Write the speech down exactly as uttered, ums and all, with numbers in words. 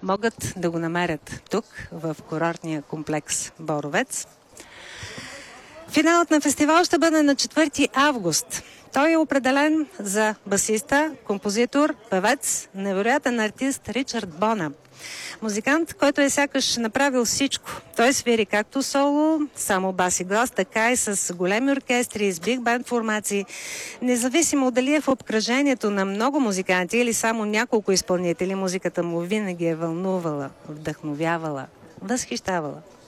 могат да го намерят тук, в курортния комплекс Боровец. Финалът на фестивал ще бъде на четвърти август. Той е определен за басиста, композитор, певец, невероятен артист Ричард Бона. Музикант, който е сякаш направил всичко. Той свири както соло, само бас и глас, така и с големи оркестри, с биг бенд формации. Независимо дали е в обкръжението на много музиканти или само няколко изпълнители, музиката му винаги е вълнувала, вдъхновявала, възхищавала.